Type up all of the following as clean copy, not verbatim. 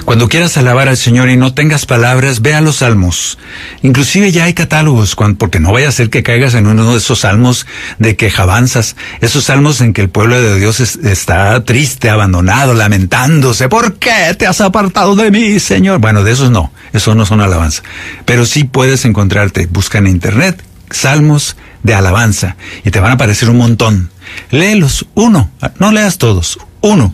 Cuando quieras alabar al Señor y no tengas palabras, ve a los salmos. Inclusive ya hay catálogos, porque no vaya a ser que caigas en uno de esos salmos de quejabanzas, esos salmos en que el pueblo de Dios está triste, abandonado, lamentándose. ¿Por qué te has apartado de mí, Señor? Bueno, de esos no son alabanza. Pero sí puedes encontrarte, busca en internet, salmos de alabanza, y te van a aparecer un montón. Léelos, uno, no leas todos, uno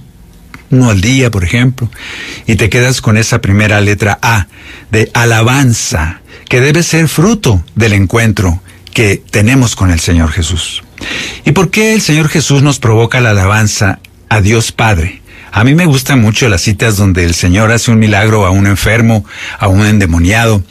al día, por ejemplo, y te quedas con esa primera letra A de alabanza, que debe ser fruto del encuentro que tenemos con el Señor Jesús. ¿Y por qué el Señor Jesús nos provoca la alabanza a Dios Padre? A mí me gustan mucho las citas donde el Señor hace un milagro a un enfermo, a un endemoniado,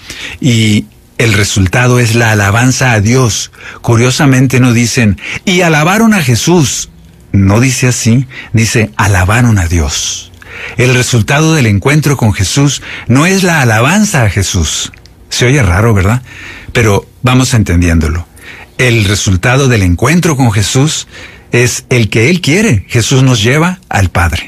y el resultado es la alabanza a Dios. Curiosamente no dicen, y alabaron a Jesús. No dice así, dice, alabaron a Dios. El resultado del encuentro con Jesús no es la alabanza a Jesús. Se oye raro, ¿verdad? Pero vamos entendiéndolo. El resultado del encuentro con Jesús es el que Él quiere. Jesús nos lleva al Padre.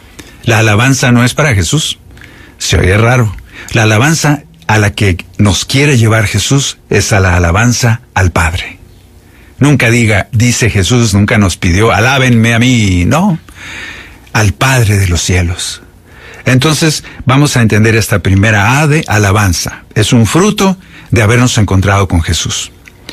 La alabanza no es para Jesús. Se oye raro. La alabanza a la que nos quiere llevar Jesús es a la alabanza al Padre. Nunca diga, dice Jesús, nunca nos pidió, alábenme a mí. No, al Padre de los cielos. Entonces, vamos a entender esta primera A de alabanza. Es un fruto de habernos encontrado con Jesús.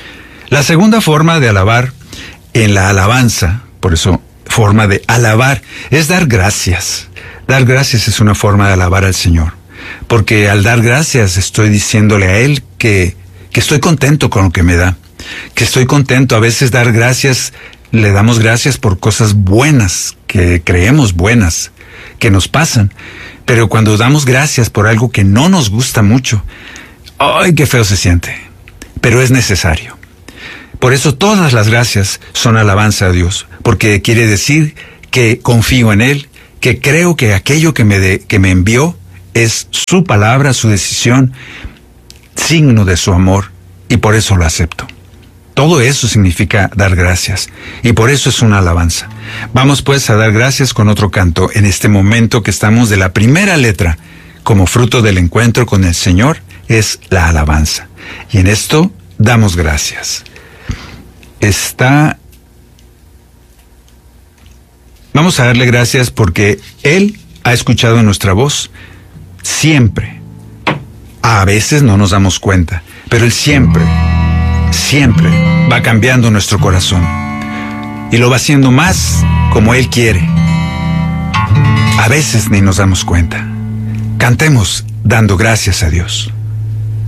La segunda forma de alabar en la alabanza, por eso forma de alabar, es dar gracias. Dar gracias es una forma de alabar al Señor. Porque al dar gracias estoy diciéndole a Él que estoy contento con lo que me da. Que estoy contento. A veces dar gracias, le damos gracias por cosas buenas, que creemos buenas, que nos pasan. Pero cuando damos gracias por algo que no nos gusta mucho, ¡ay, qué feo se siente! Pero es necesario. Por eso todas las gracias son alabanza a Dios, porque quiere decir que confío en Él, que creo que aquello que me envió es su palabra, su decisión, signo de su amor, y por eso lo acepto. Todo eso significa dar gracias, y por eso es una alabanza. Vamos pues a dar gracias con otro canto en este momento que estamos de la primera letra, como fruto del encuentro con el Señor, es la alabanza. Y en esto damos gracias. Vamos a darle gracias porque Él ha escuchado nuestra voz siempre. A veces no nos damos cuenta, pero Él siempre va cambiando nuestro corazón y lo va haciendo más como Él quiere. A veces ni nos damos cuenta. Cantemos dando gracias a Dios.